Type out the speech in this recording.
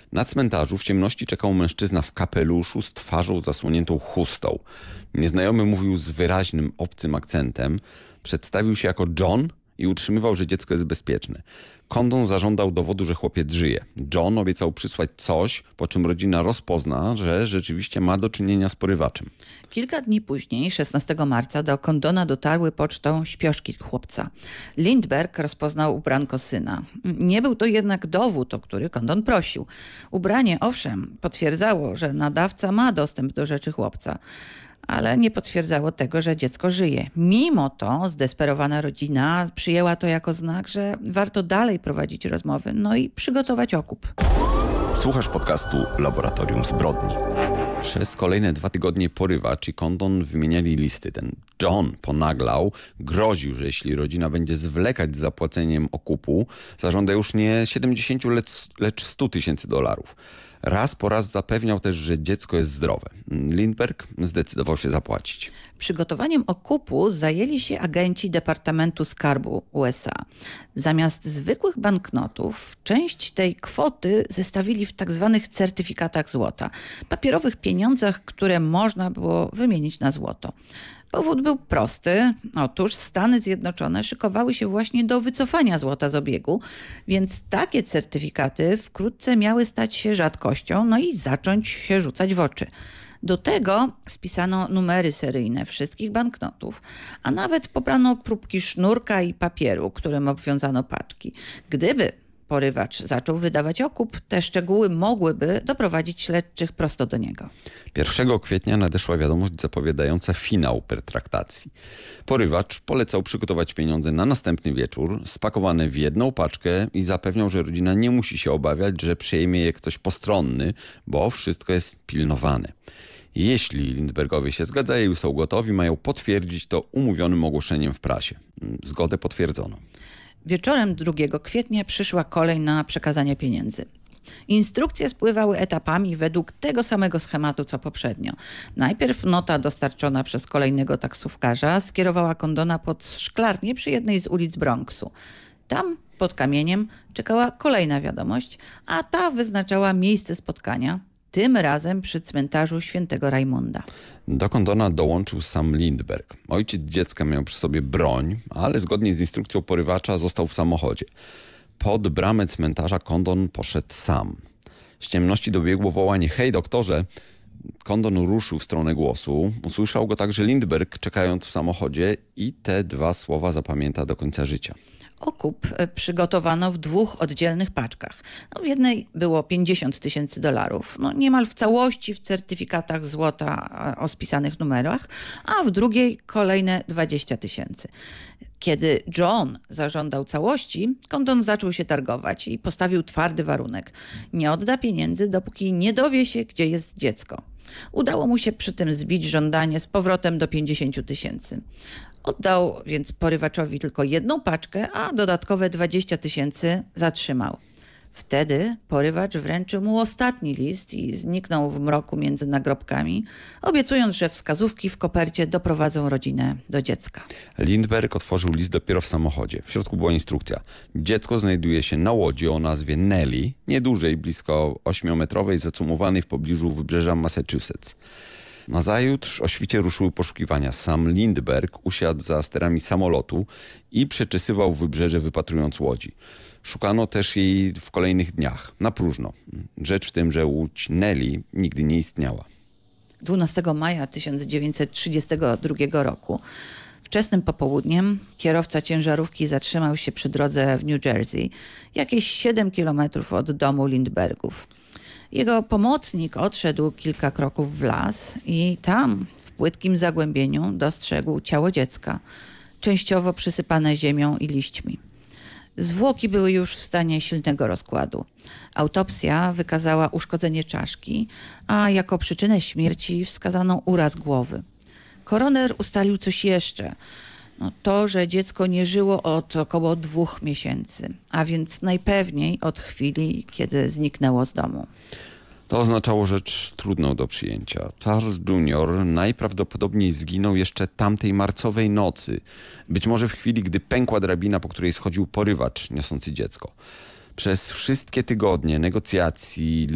Na cmentarzu w ciemności czekał mężczyzna w kapeluszu z twarzą zasłoniętą chustą. Nieznajomy mówił z wyraźnym, obcym akcentem. Przedstawił się jako John i utrzymywał, że dziecko jest bezpieczne. Condon zażądał dowodu, że chłopiec żyje. John obiecał przysłać coś, po czym rodzina rozpozna, że rzeczywiście ma do czynienia z porywaczem. Kilka dni później, 16 marca, do Condona dotarły pocztą śpioszki chłopca. Lindberg rozpoznał ubranko syna. Nie był to jednak dowód, o który Condon prosił. Ubranie, owszem, potwierdzało, że nadawca ma dostęp do rzeczy chłopca, ale nie potwierdzało tego, że dziecko żyje. Mimo to zdesperowana rodzina przyjęła to jako znak, że warto dalej prowadzić rozmowy, no i przygotować okup. Słuchasz podcastu Laboratorium Zbrodni. Przez kolejne 2 tygodnie porywacz i Condon wymieniali listy. Ten John ponaglał, groził, że jeśli rodzina będzie zwlekać z zapłaceniem okupu, zażąda już nie 70, lecz 100 tysięcy dolarów. Raz po raz zapewniał też, że dziecko jest zdrowe. Lindberg zdecydował się zapłacić. Przygotowaniem okupu zajęli się agenci Departamentu Skarbu USA. Zamiast zwykłych banknotów, część tej kwoty zestawili w tak zwanych certyfikatach złota, papierowych pieniądzach, które można było wymienić na złoto. Powód był prosty. Otóż Stany Zjednoczone szykowały się właśnie do wycofania złota z obiegu, więc takie certyfikaty wkrótce miały stać się rzadkością, no i zacząć się rzucać w oczy. Do tego spisano numery seryjne wszystkich banknotów, a nawet pobrano próbki sznurka i papieru, którym obwiązano paczki. Gdyby porywacz zaczął wydawać okup, te szczegóły mogłyby doprowadzić śledczych prosto do niego. 1 kwietnia nadeszła wiadomość zapowiadająca finał pertraktacji. Porywacz polecał przygotować pieniądze na następny wieczór, spakowane w jedną paczkę i zapewniał, że rodzina nie musi się obawiać, że przejmie je ktoś postronny, bo wszystko jest pilnowane. Jeśli Lindbergowie się zgadzają i są gotowi, mają potwierdzić to umówionym ogłoszeniem w prasie. Zgodę potwierdzono. Wieczorem 2 kwietnia przyszła kolej na przekazanie pieniędzy. Instrukcje spływały etapami według tego samego schematu co poprzednio. Najpierw nota dostarczona przez kolejnego taksówkarza skierowała Condona pod szklarnię przy jednej z ulic Bronxu. Tam pod kamieniem czekała kolejna wiadomość, a ta wyznaczała miejsce spotkania, tym razem przy cmentarzu Świętego Rajmunda. Do Condona dołączył sam Lindberg. Ojciec dziecka miał przy sobie broń, ale zgodnie z instrukcją porywacza został w samochodzie. Pod bramę cmentarza Condon poszedł sam. Z ciemności dobiegło wołanie: hej doktorze! Condon ruszył w stronę głosu. Usłyszał go także Lindberg, czekając w samochodzie, i te 2 słowa zapamięta do końca życia. Okup przygotowano w 2 oddzielnych paczkach. W jednej było 50 tysięcy dolarów, niemal w całości w certyfikatach złota o spisanych numerach, a w drugiej kolejne 20 tysięcy. Kiedy John zażądał całości, Condon zaczął się targować i postawił twardy warunek: nie odda pieniędzy, dopóki nie dowie się, gdzie jest dziecko. Udało mu się przy tym zbić żądanie z powrotem do 50 tysięcy. Oddał więc porywaczowi tylko 1 paczkę, a dodatkowe 20 tysięcy zatrzymał. Wtedy porywacz wręczył mu ostatni list i zniknął w mroku między nagrobkami, obiecując, że wskazówki w kopercie doprowadzą rodzinę do dziecka. Lindberg otworzył list dopiero w samochodzie. W środku była instrukcja. Dziecko znajduje się na łodzi o nazwie Nellie, niedużej, blisko 8-metrowej, zacumowanej w pobliżu wybrzeża Massachusetts. Nazajutrz o świcie ruszyły poszukiwania. Sam Lindberg usiadł za sterami samolotu i przeczesywał wybrzeże, wypatrując łodzi. Szukano też jej w kolejnych dniach, na próżno. Rzecz w tym, że łódź Nellie nigdy nie istniała. 12 maja 1932 roku, wczesnym popołudniem, kierowca ciężarówki zatrzymał się przy drodze w New Jersey, jakieś 7 kilometrów od domu Lindbergów. Jego pomocnik odszedł kilka kroków w las i tam, w płytkim zagłębieniu, dostrzegł ciało dziecka, częściowo przysypane ziemią i liśćmi. Zwłoki były już w stanie silnego rozkładu. Autopsja wykazała uszkodzenie czaszki, a jako przyczynę śmierci wskazano uraz głowy. Koroner ustalił coś jeszcze. To, że dziecko nie żyło od około 2 miesięcy, a więc najpewniej od chwili, kiedy zniknęło z domu. To oznaczało rzecz trudną do przyjęcia. Charles Jr. najprawdopodobniej zginął jeszcze tamtej marcowej nocy. Być może w chwili, gdy pękła drabina, po której schodził porywacz niosący dziecko. Przez wszystkie tygodnie negocjacji